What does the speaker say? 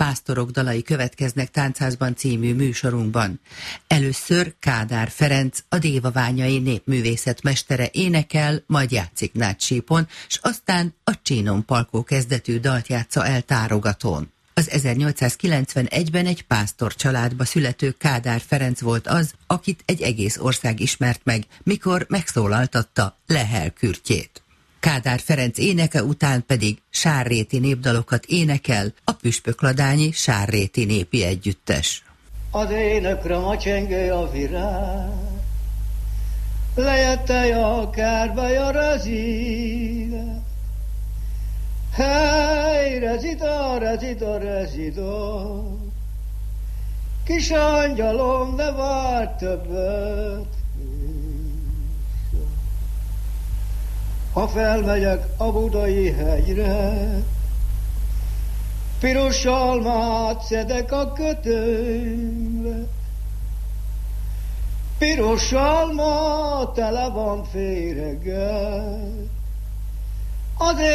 Pásztorok dalai következnek Táncházban című műsorunkban. Először Kádár Ferenc, a Dévaványai Népművészet mestere énekel, majd játszik nádsípon, s aztán a Csínon Palkó kezdetű dalt játsza el tárogatón. Az 1891-ben egy pásztor családba születő Kádár Ferenc volt az, akit egy egész ország ismert meg, mikor megszólaltatta Lehel kürtjét. Kádár Ferenc éneke után pedig sárréti népdalokat énekel a Püspökladányi Sárréti Népi Együttes. Az énekre macsengő a virág, lejette a kárba a rezide. Hey, rezida, rezida, rezida, kis angyalom, ne várj többet. Ha felmegyek a Budai hegyre, piros almát szedek a kötőmbe. Piros alma tele van féreggel,